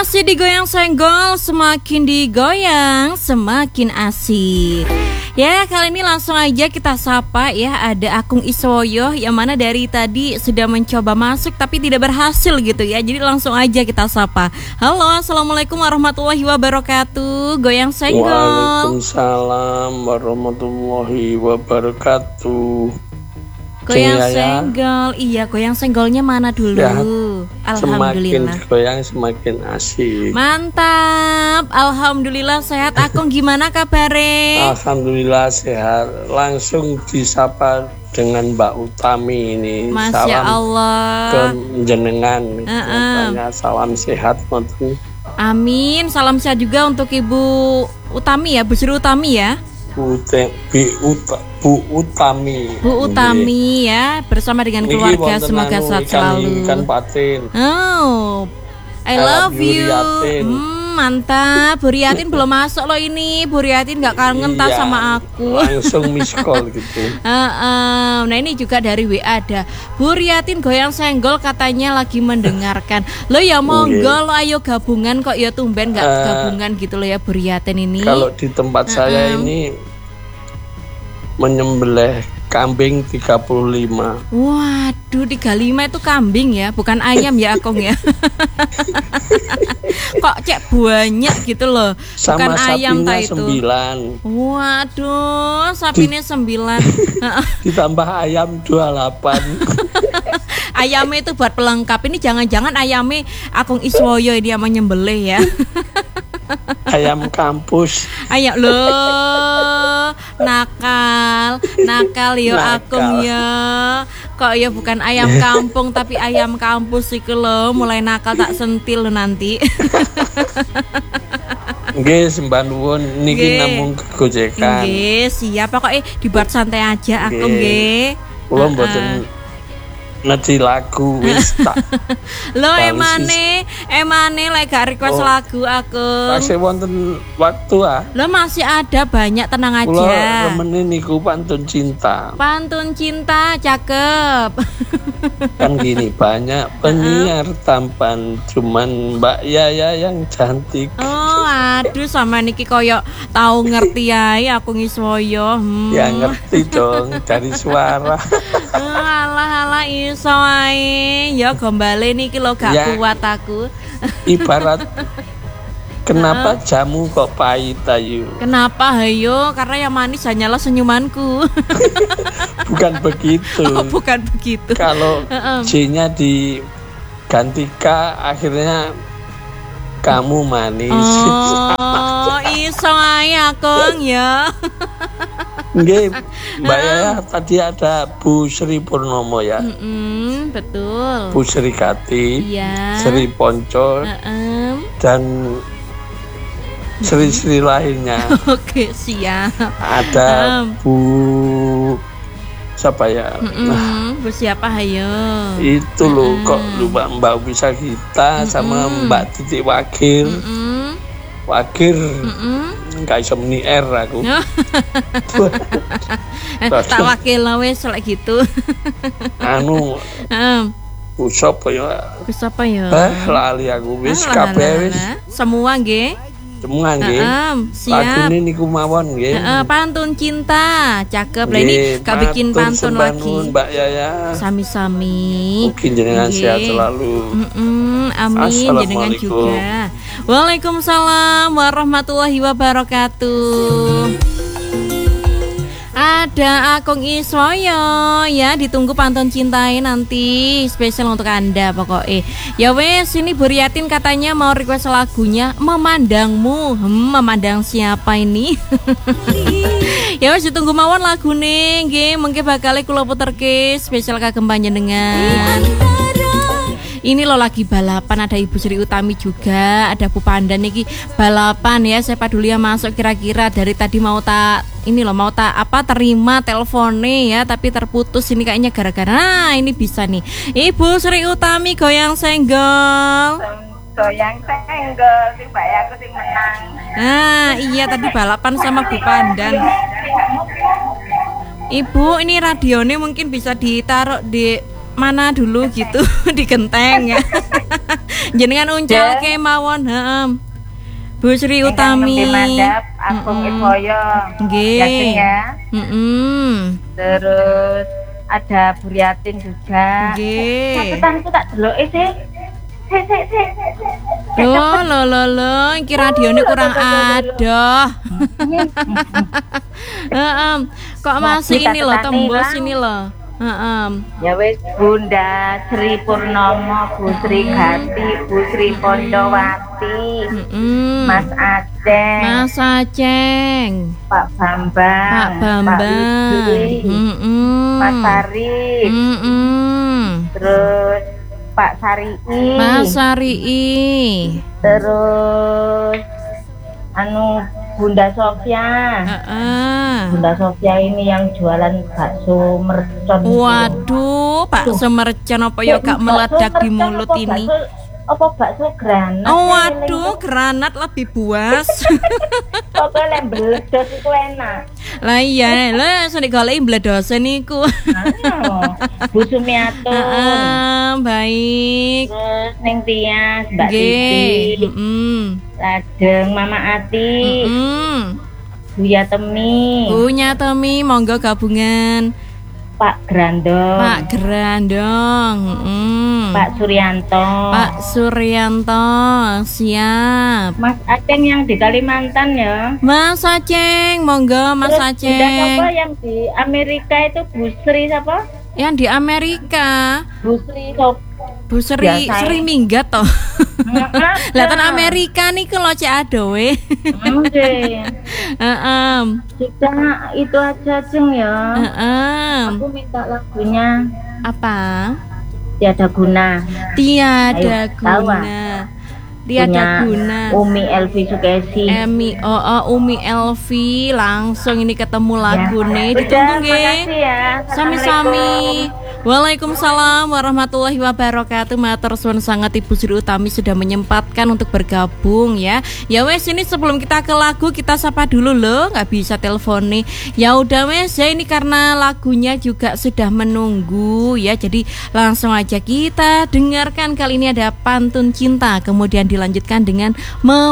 Masih digoyang senggol, semakin digoyang semakin asik. Ya, kali ini langsung aja kita sapa ya. Ada Akung Iswoyo yang mana dari tadi sudah mencoba masuk tapi tidak berhasil gitu ya. Jadi langsung aja kita sapa. Halo, assalamualaikum warahmatullahi wabarakatuh. Goyang senggol. Waalaikumsalam warahmatullahi wabarakatuh. Goyang senggol, iya goyang senggolnya mana dulu? Ya, alhamdulillah. Semakin goyang semakin asik. Mantap, alhamdulillah sehat. Akung gimana kabarnya? Alhamdulillah sehat. Langsung disapa dengan Mbak Utami ini. Masya salam Allah. Ke jenengan. Salam sehat. Amin. Salam sehat juga untuk Ibu Utami ya, Bu Sri Utami ya. Bu Utami ya, bersama dengan keluarga semoga sehat selalu. Ikan patin. Oh, I love you. Mantap, Bu Riatin belum masuk loh ini. Bu Riatin nggak kangen tas sama aku. Langsung miss call gitu. Nah ini juga dari WA ada Bu Riatin goyang senggol katanya lagi mendengarkan. Lo ya monggo lo ayo gabungan kok ya tumben nggak gabungan gitu lo ya Bu Riatin ini. Kalau di tempat saya ini menyembelih kambing 35. Waduh, 35 itu kambing ya, bukan ayam ya Akung ya. Kok cek banyak gitu loh. Bukan sama ayam ta itu. 9. Waduh, sapinya 9. Ditambah ayam 28. Ayamnya itu buat pelengkap. Ini jangan-jangan ayamnya Akung Iswoyo ini yang menyembelih ya. Ayam kampus. Ayo loh, nakal yo Akung ya. Kok ya bukan ayam kampung tapi ayam kampus sih lo. Mulai nakal tak sentil lo nanti. Nggih, sembah nuwun niki namung gojekan. Nggih, siap pokoknya dibuat santai aja Akung nggih. Kula mboten ngerti lagu wis tak. Lo emane lek gak request lagu aku. Masih wonten waktu Lo masih ada banyak, tenang aja. Kula remen niku pantun cinta. Pantun cinta cakep. Kan gini, banyak penyiar tampan cuman Mbak Yaya yang cantik. Oh, aduh sama niki koyo tahu ngerti ya Akung Iswoyo. Ya ngerti dong dari suara. Alah iso ae. Ya gombale niki lho gak kuat aku. Ibarat kenapa jamu kok pahit ayu? Kenapa hayo? Karena yang manis hanyalah senyumanku. Bukan begitu. Oh, bukan begitu. Kalau J-nya diganti K akhirnya kamu manis. Oh, iso ae Akung ya. Nggih, Mbak Yaya tadi ada Bu Sri Purnomo ya. Betul. Bu Sri Kati, iya. Sri Ponco, dan Sri lainnya. Oke, siap. Ada Bu siapa ya? Bu siapa hayo? Itu loh kok lupa Mbak Bisa Kita sama Mbak Titik Wakil. Wakil. Gak iso meni R aku. Tak wakil wes lek gitu. Anu. Bu sapa ya? Bu sapa ya? Lali aku wis kabeh wis. Semua nggih. Semua nggih. Siap. Lagune niku mawon nggih. Pantun cinta, cakep. Lah ini gak bikin pantun lagi. Mbak Yaya. Sami-sami. Mungkin jenengan sehat selalu. Amin, jenengan juga. Waalaikumsalam warahmatullahi wabarakatuh. Ada Akung Iswoyo ya, ditunggu pantun cintai nanti spesial untuk Anda pokoknya. Ya wes, ini Bu Riatin katanya mau request lagunya Memandangmu. Memandang siapa ini? Ya wes ditunggu mawon lagune nggih, mengke bakal kula puterke spesial kagem panjenengan. Ini lo lagi balapan, ada Ibu Sri Utami juga, ada Bu Pandan niki balapan ya. Siapa dulu yang masuk kira-kira dari tadi mau tak terima teleponnya ya, tapi terputus ini kayaknya gara-gara ini bisa nih. Ibu Sri Utami goyang senggol. Goyang senggol sing Mbak aku sing menang. Iya tadi balapan sama Bu Pandan. Ibu ini radionya mungkin bisa ditaruh di mana dulu gitu di genteng ya. Jenengan uncal kemawon, heeh. Bu Sri Utami. Mandap, Agung Iboyo. Nggih. Ya. Terus ada Buryatin juga. Nggih. Catetanku tak deloki sih. Loh, iki radione kurang adoh. Heeh. Kok masih ini loh tembus ini loh. Ya wis Bunda Sri Purnomo, Bu Sri Gati, Bu Sri Pondowati, Mas Aceng, Pak Bambang, Pak Widi, Mas Sari, terus Pak Sarii, terus Bunda Sofia. Bunda Sofia ini yang jualan bakso mercon. Waduh, bakso mercon apa ya gak meledak di mulut ini? Apa bakso granat? Oh, waduh, granat lebih buas. Pokoknya mbledos iku enak. Lah iya, lho sing digoleki mbledos niku. Bu Sumiatun. Baik. Terus ning Tias, Mbak Titi. Lajeng Mama Ati. Buya Temi, monggo gabungan. Pak Grandong, Pak Suryanto, siap. Mas Aceng yang di Kalimantan ya. Mas Aceng, monggo Mas Aceng. Siapa yang di Amerika itu Bu Sri siapa? Yang di Amerika Bu Sri minggat toh. Latan Amerika nih kalau cek adowe. Kita itu aja Ceng ya. Aku minta lagunya apa? Tiada Guna. Umi Elvi Sukesi. Umi Elvi langsung ini ketemu lagune. Ditunggu nggih. Sami-sami. Waalaikumsalam warahmatullahi wabarakatuh. Matur suwun sangat Ibu Sri Utami sudah menyempatkan untuk bergabung ya. Ya wes ini sebelum kita ke lagu kita sapa dulu loh, nggak bisa telepon nih. Ya udah wes ya ini karena lagunya juga sudah menunggu ya. Jadi langsung aja kita dengarkan kali ini ada Pantun Cinta kemudian dilanjutkan dengan